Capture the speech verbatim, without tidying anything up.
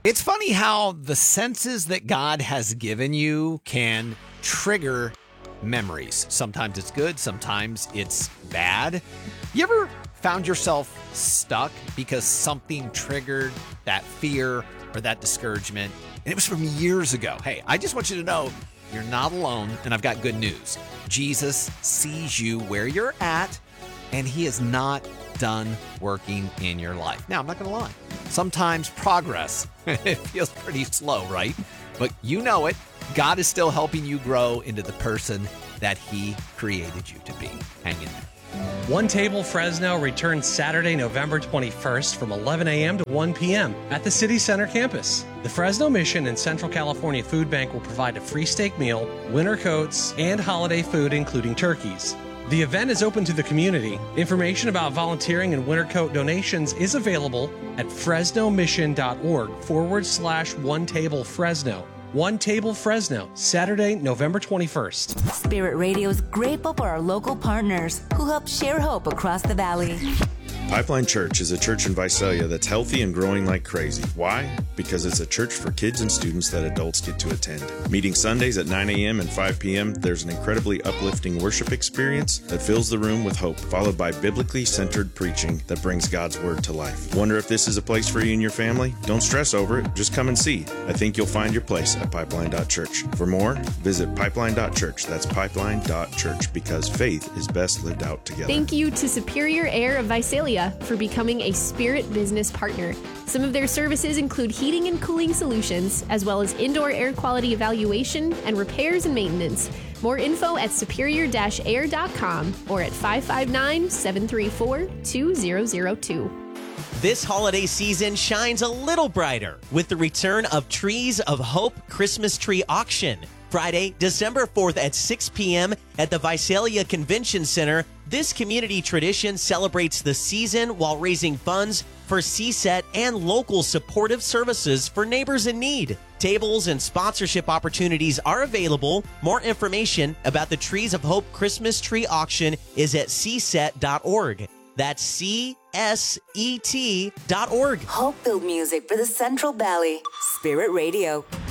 It's funny how the senses that God has given you can trigger memories. Sometimes it's good, sometimes it's bad. You ever found yourself stuck because something triggered that fear or that discouragement? And it was from years ago. Hey, I just want you to know you're not alone, and I've got good news. Jesus sees you where you're at, and he is not done working in your life. Now, I'm not going to lie. Sometimes progress, it feels pretty slow, right? But you know it. God is still helping you grow into the person that he created you to be. Hang in there. One Table Fresno returns Saturday, November twenty-first from eleven a.m. to one p.m. at the City Center campus. The Fresno Mission and Central California Food Bank will provide a free steak meal, winter coats, and holiday food, including turkeys. The event is open to the community. Information about volunteering and winter coat donations is available at fresnomission.org forward slash one table Fresno. One Table Fresno, Saturday, November twenty-first. Spirit Radio is grateful for our local partners who help share hope across the valley. Pipeline Church is a church in Visalia that's healthy and growing like crazy. Why? Because it's a church for kids and students that adults get to attend. Meeting Sundays at nine a.m. and five p.m., there's an incredibly uplifting worship experience that fills the room with hope, followed by biblically centered preaching that brings God's word to life. Wonder if this is a place for you and your family? Don't stress over it. Just come and see. I think you'll find your place at pipeline dot church. For more, visit pipeline dot church. That's pipeline dot church, because faith is best lived out together. Thank you to Superior Air of Visalia for becoming a Spirit business partner. Some of their services include heating and cooling solutions, as well as indoor air quality evaluation and repairs and maintenance. More info at superior dash air dot com or at five five nine, seven three four, two zero zero two. This holiday season shines a little brighter with the return of Trees of Hope Christmas Tree Auction. Friday, December fourth at six p.m. at the Visalia Convention Center. This community tradition celebrates the season while raising funds for C SET and local supportive services for neighbors in need. Tables and sponsorship opportunities are available. More information about the Trees of Hope Christmas Tree Auction is at c set dot org. That's C S E T dot org. Hope-filled music for the Central Valley. Spirit Radio.